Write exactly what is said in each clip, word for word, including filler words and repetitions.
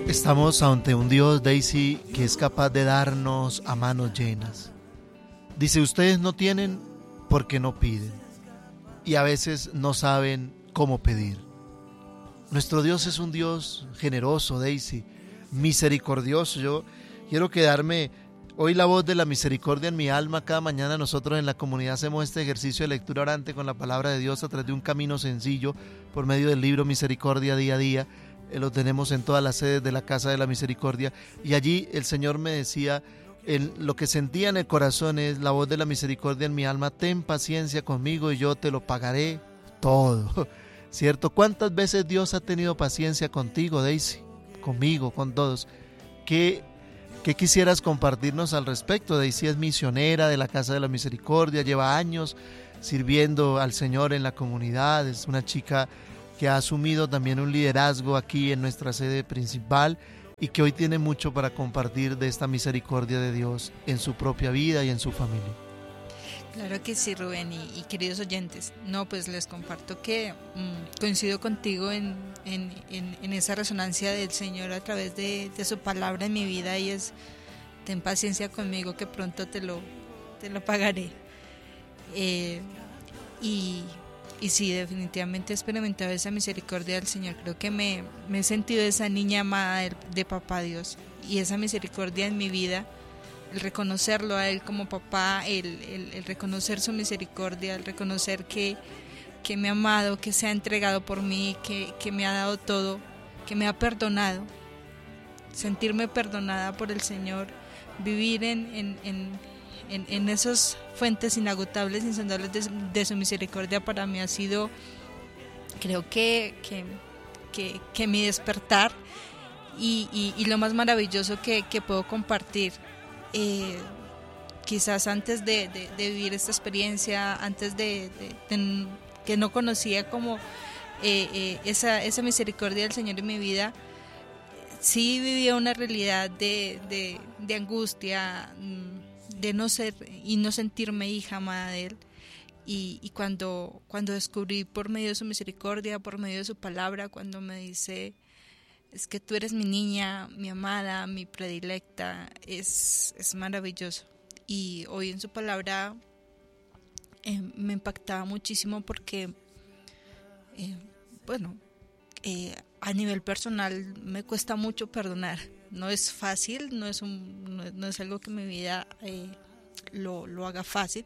Estamos ante un Dios, Daisy, que es capaz de darnos a manos llenas. Dice, ustedes no tienen porque no piden. Y a veces no saben cómo pedir. Nuestro Dios es un Dios generoso, Daisy, misericordioso. Yo quiero quedarme, hoy la voz de la misericordia en mi alma. Cada mañana nosotros en la comunidad hacemos este ejercicio de lectura orante con la palabra de Dios a través de un camino sencillo por medio del libro Misericordia Día a Día. Eh, lo tenemos en todas las sedes de la Casa de la Misericordia. Y allí el Señor me decía, en lo que sentía en el corazón es la voz de la misericordia en mi alma: ten paciencia conmigo y yo te lo pagaré todo. ¿Cierto? ¿Cuántas veces Dios ha tenido paciencia contigo, Daisy? Conmigo, con todos. ¿Qué, qué quisieras compartirnos al respecto? Daisy es misionera de la Casa de la Misericordia, lleva años sirviendo al Señor en la comunidad, es una chica que ha asumido también un liderazgo aquí en nuestra sede principal y que hoy tiene mucho para compartir de esta misericordia de Dios en su propia vida y en su familia. Claro que sí, Rubén, y, y queridos oyentes, no, pues les comparto que mmm, coincido contigo en, en, en, en esa resonancia del Señor a través de, de su palabra en mi vida, y es: ten paciencia conmigo que pronto te lo, te lo pagaré. Eh, y, y sí, definitivamente he experimentado esa misericordia del Señor. Creo que me, me he sentido esa niña amada de, de Papá Dios, y esa misericordia en mi vida, el reconocerlo a Él como papá, el, el, el reconocer su misericordia, el reconocer que, que me ha amado, que se ha entregado por mí, que, que me ha dado todo, que me ha perdonado, sentirme perdonada por el Señor, vivir en, en, en, en, en esas fuentes inagotables, insondables de, de su misericordia, para mí ha sido, creo que, que, que, que mi despertar y, y, y lo más maravilloso que, que puedo compartir. Eh, quizás antes de, de, de vivir esta experiencia, antes de, de, de que no conocía como eh, eh, esa, esa misericordia del Señor en mi vida, sí vivía una realidad de, de, de angustia, de no ser y no sentirme hija amada de Él. Y, y cuando, cuando descubrí por medio de su misericordia, por medio de su palabra, cuando me dice: es que tú eres mi niña, mi amada, mi predilecta, es, es maravilloso. Y hoy en su palabra eh, me impactaba muchísimo porque, eh, bueno, eh, a nivel personal me cuesta mucho perdonar. No es fácil, no es, un, no, no es algo que mi vida eh, lo, lo haga fácil,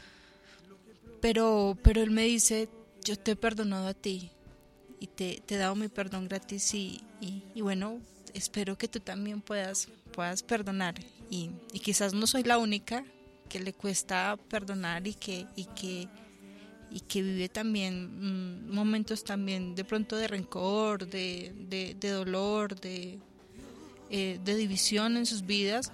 pero, pero él me dice: yo te he perdonado a ti y te, te he dado mi perdón gratis, y, y, y bueno, espero que tú también puedas, puedas perdonar. Y, y quizás no soy la única que le cuesta perdonar y que, y que, y que vive también mmm, momentos también de pronto de rencor, de, de, de dolor, de, eh, de división en sus vidas.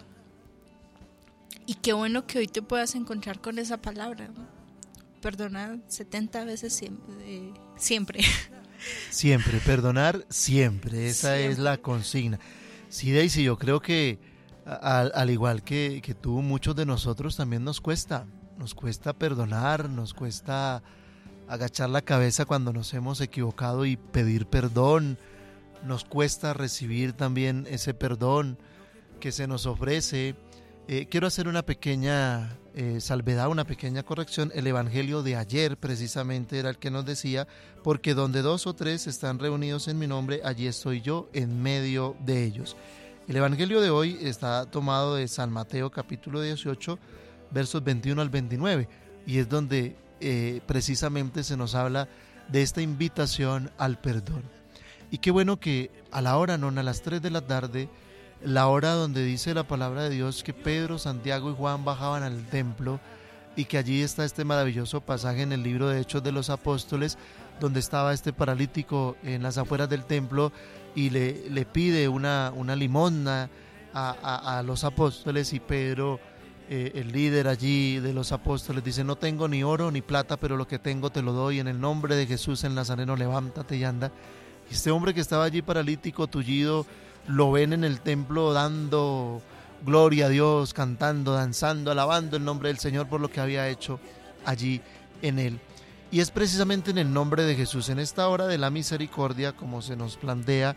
Y qué bueno que hoy te puedas encontrar con esa palabra, ¿no? Perdonar setenta veces siempre. Eh, siempre. Siempre, perdonar siempre, esa siempre. Es la consigna. Sí, Daisy, yo creo que al, al igual que, que tú, muchos de nosotros también nos cuesta, nos cuesta perdonar, nos cuesta agachar la cabeza cuando nos hemos equivocado y pedir perdón, nos cuesta recibir también ese perdón que se nos ofrece. Eh, quiero hacer una pequeña eh, salvedad, una pequeña corrección. El evangelio de ayer precisamente era el que nos decía: porque donde dos o tres están reunidos en mi nombre, allí estoy yo en medio de ellos. El evangelio de hoy está tomado de San Mateo capítulo dieciocho, versos veintiuno al veintinueve, y es donde eh, precisamente se nos habla de esta invitación al perdón. Y qué bueno que a la hora nona, a las tres de la tarde, la hora donde dice la palabra de Dios que Pedro, Santiago y Juan bajaban al templo, y que allí está este maravilloso pasaje en el libro de Hechos de los Apóstoles, donde estaba este paralítico en las afueras del templo y le, le pide una, una limosna a, a, a los apóstoles, y Pedro, eh, el líder allí de los apóstoles, dice: no tengo ni oro ni plata, pero lo que tengo te lo doy, en el nombre de Jesús el Nazareno, levántate y anda. Y este hombre que estaba allí paralítico, tullido, lo ven en el templo dando gloria a Dios, cantando, danzando, alabando el nombre del Señor por lo que había hecho allí en él. Y es precisamente en el nombre de Jesús, en esta hora de la misericordia, como se nos plantea,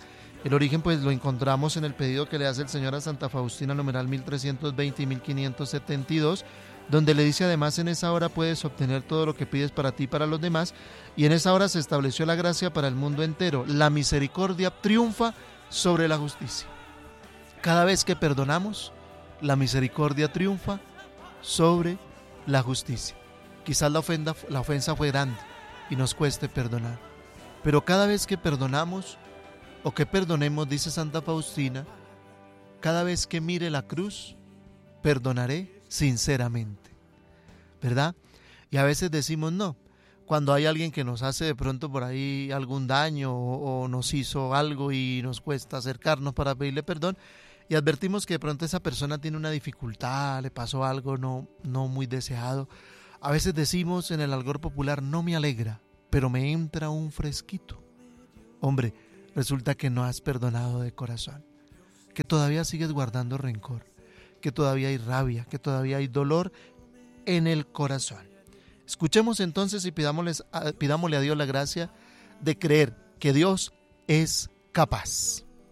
El origen pues lo encontramos en el pedido que le hace el Señor a Santa Faustina, numeral mil trescientos veinte y mil quinientos setenta y dos, donde le dice además: en esa hora puedes obtener todo lo que pides para ti y para los demás, y en esa hora se estableció la gracia para el mundo entero. La misericordia triunfa sobre la justicia. Cada vez que perdonamos, la misericordia triunfa sobre la justicia. Quizás la ofensa, la ofensa fue grande y nos cueste perdonar, pero cada vez que perdonamos o que perdonemos, dice Santa Faustina, cada vez que mire la cruz, perdonaré sinceramente, ¿verdad? Y a veces decimos no, cuando hay alguien que nos hace de pronto por ahí algún daño o, o nos hizo algo y nos cuesta acercarnos para pedirle perdón, y advertimos que de pronto esa persona tiene una dificultad, le pasó algo no, no muy deseado. A veces decimos en el algor popular: no me alegra, pero me entra un fresquito. Hombre, resulta que no has perdonado de corazón, que todavía sigues guardando rencor, que todavía hay rabia, que todavía hay dolor en el corazón. Escuchemos entonces y pidámosles, pidámosle a Dios la gracia de creer que Dios es capaz.